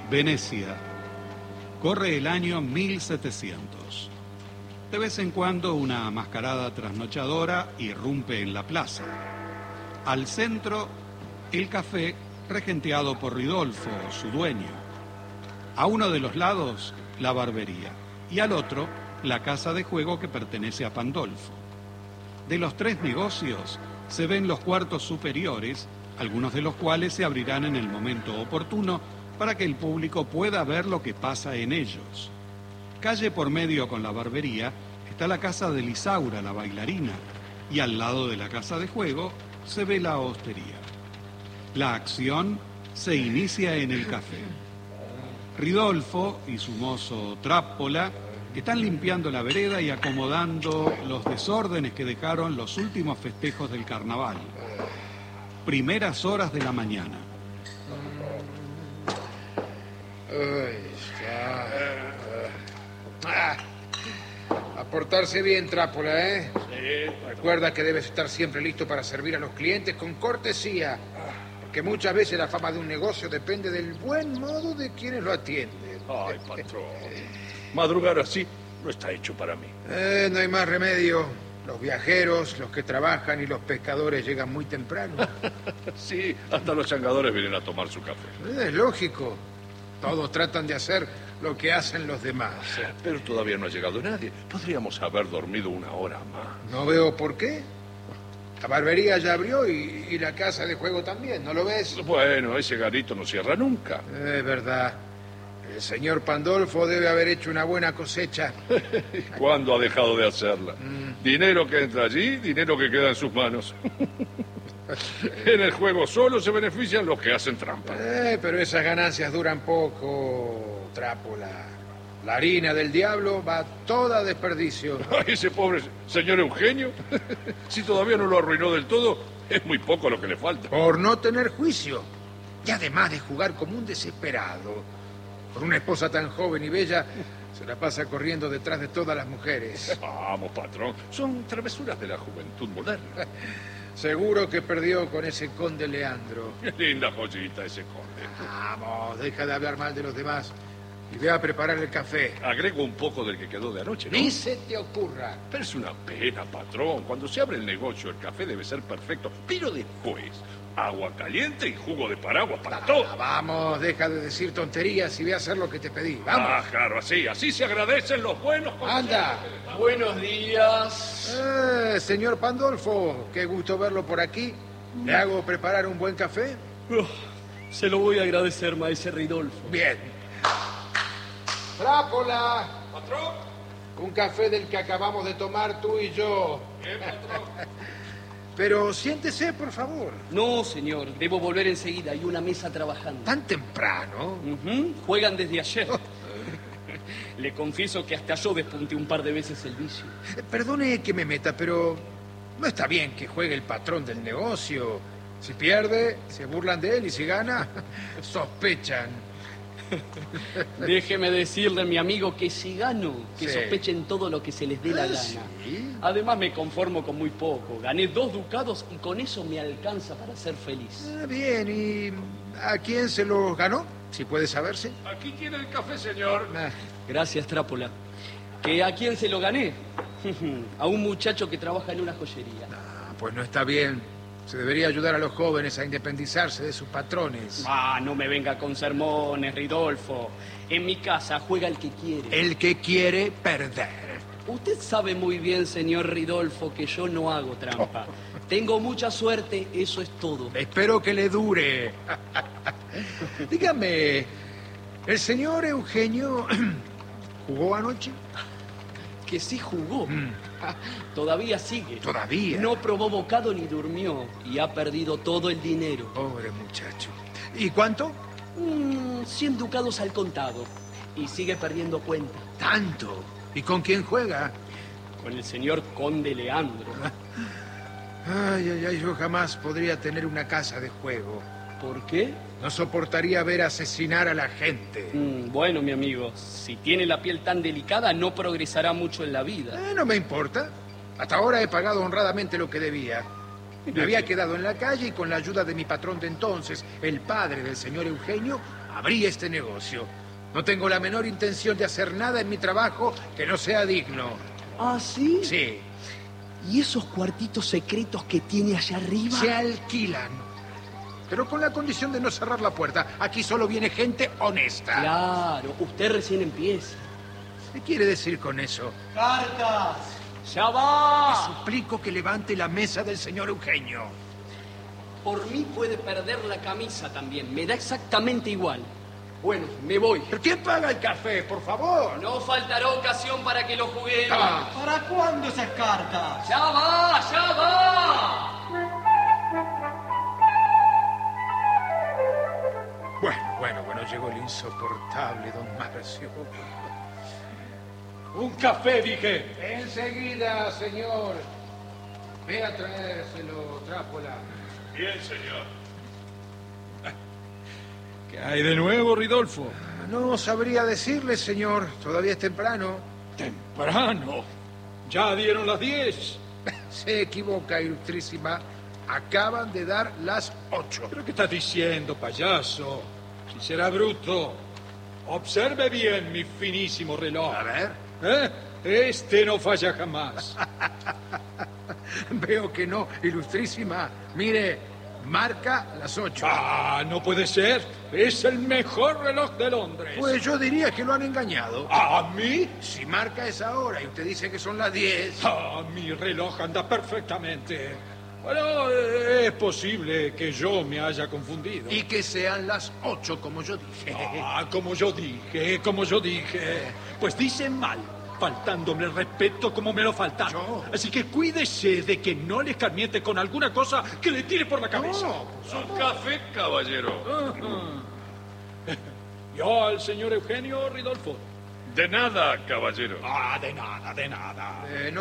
Venecia. Corre el año 1700. De vez en cuando una mascarada trasnochadora irrumpe en la plaza. Al centro, el café regenteado por Ridolfo, su dueño. A uno de los lados, la barbería. Y al otro, la casa de juego que pertenece a Pandolfo. De los tres negocios, se ven los cuartos superiores, algunos de los cuales se abrirán en el momento oportuno para que el público pueda ver lo que pasa en ellos. Calle por medio con la barbería está la casa de Lisaura, la bailarina, y al lado de la casa de juego se ve la hostería. La acción se inicia en el café. Ridolfo y su mozo Trappola están limpiando la vereda y acomodando los desórdenes que dejaron los últimos festejos del carnaval. Primeras horas de la mañana. A portarse bien, Trappola, ¿eh? Sí. Recuerda que debes estar siempre listo para servir a los clientes con cortesía, porque muchas veces la fama de un negocio depende del buen modo de quienes lo atienden. Ay, patrón. Madrugar así no está hecho para mí. No hay más remedio. Los viajeros, los que trabajan y los pescadores llegan muy temprano. Sí, hasta los changadores vienen a tomar su café. Es lógico. Todos tratan de hacer lo que hacen los demás. Pero todavía no ha llegado nadie. Podríamos haber dormido una hora más. No veo por qué. La barbería ya abrió y la casa de juego también, ¿no lo ves? Bueno, ese garito no cierra nunca. Es verdad. El señor Pandolfo debe haber hecho una buena cosecha. ¿Cuándo ha dejado de hacerla? Dinero que entra allí, dinero que queda en sus manos. En el juego solo se benefician los que hacen trampa. Pero esas ganancias duran poco, Trappola. La harina del diablo va toda a desperdicio. Ay, ese pobre señor Eugenio. Si todavía no lo arruinó del todo, es muy poco lo que le falta. Por no tener juicio. Y además de jugar como un desesperado. Con una esposa tan joven y bella, se la pasa corriendo detrás de todas las mujeres. Vamos, patrón. Son travesuras de la juventud moderna. Seguro que perdió con ese conde Leandro. Qué linda joyita ese conde. Vamos, deja de hablar mal de los demás y ve a preparar el café. Agrego un poco del que quedó de anoche, ¿no? Ni se te ocurra. Pero es una pena, patrón. Cuando se abre el negocio, el café debe ser perfecto. Pero después, agua caliente y jugo de paraguas para todo. Vamos, deja de decir tonterías y ve a hacer lo que te pedí. Vamos. Ah, claro, así se agradecen los buenos consejos. Anda. Buenos días. Señor Pandolfo, qué gusto verlo por aquí. ¿Le hago preparar un buen café? Se lo voy a agradecer, maese Ridolfo. Bien. Trappola. ¿Patrón? Un café del que acabamos de tomar tú y yo. Bien, patrón. Pero siéntese, por favor. No, señor, debo volver enseguida. Hay una mesa trabajando. ¿Tan temprano? Juegan desde ayer. Le confieso que hasta yo despunté un par de veces el vicio. Perdone que me meta, pero no está bien que juegue el patrón del negocio. Si pierde, se burlan de él y si gana, sospechan. Déjeme decirle, mi amigo, que si gano, que Sí. sospechen todo lo que se les dé la gana. ¿Sí? Además, me conformo con muy poco. Gané 2 ducados y con eso me alcanza para ser feliz. Bien, ¿y a quién se los ganó? Si puede saberse. Aquí tiene el café, señor. Gracias, Trápola. ¿Que a quién se lo gané? A un muchacho que trabaja en una joyería. Pues no está bien. Se debería ayudar a los jóvenes a independizarse de sus patrones. Ah, no me venga con sermones, Ridolfo. En mi casa juega el que quiere. El que quiere perder. Usted sabe muy bien, señor Ridolfo, que yo no hago trampa. Tengo mucha suerte, eso es todo. Espero que le dure. Dígame, ¿el señor Eugenio jugó anoche? Que sí jugó. Todavía sigue. ¿Todavía? No probó bocado ni durmió y ha perdido todo el dinero. Pobre muchacho. ¿Y cuánto? 100 ducados al contado. Y sigue perdiendo cuenta. Tanto. ¿Y con quién juega? Con el señor Conde Leandro. Ay, yo jamás podría tener una casa de juego. ¿Por qué? No soportaría ver asesinar a la gente. Bueno, mi amigo, si tiene la piel tan delicada, no progresará mucho en la vida. No me importa. Hasta ahora he pagado honradamente lo que debía. Me había quedado en la calle y con la ayuda de mi patrón de entonces, el padre del señor Eugenio, abrí este negocio. No tengo la menor intención de hacer nada en mi trabajo que no sea digno. ¿Ah, sí? Sí, ¿Y esos cuartitos secretos que tiene allá arriba? se alquilan. Pero con la condición de no cerrar la puerta. Aquí solo viene gente honesta. Claro, usted recién empieza. ¿Qué quiere decir con eso? ¡Cartas! ¡Ya Le va! suplico que levante la mesa del señor Eugenio. Por mí puede perder la camisa también. Me da exactamente igual. Bueno, me voy. ¿Pero quién paga el café, por favor? No faltará ocasión para que lo juguemos. Ah. ¿Para cuándo esas cartas? ¡Ya va! ¡Ya va! Bueno, llegó el insoportable don Marcio. Un café, dije. Enseguida, señor. Ve a traérselo, Trápola. Bien, señor. ¿Qué hay de nuevo, Ridolfo? No sabría decirle, señor. Todavía es temprano. Temprano. Ya dieron las 10. Se equivoca, ilustrísima. Acaban de dar las 8. ¿Pero qué estás diciendo, payaso? Si será bruto. Observe bien mi finísimo reloj. A ver. ¿Eh? Este no falla jamás. Veo que no, ilustrísima. Mire, marca las 8. Ah, no puede ser. Es el mejor reloj de Londres. Pues yo diría que lo han engañado. ¿A mí? Si marca esa hora y usted dice que son las 10. Ah, mi reloj anda perfectamente. Bueno, es posible que yo me haya confundido. Y que sean las 8, como yo dije. Ah, como yo dije. Pues dicen mal, faltándome el respeto como me lo faltaron. Yo. Así que cuídese de que no le escarmiente con alguna cosa que le tire por la cabeza. No, Un café, caballero. Yo al señor Eugenio Ridolfo. De nada, caballero. Ah, de nada. no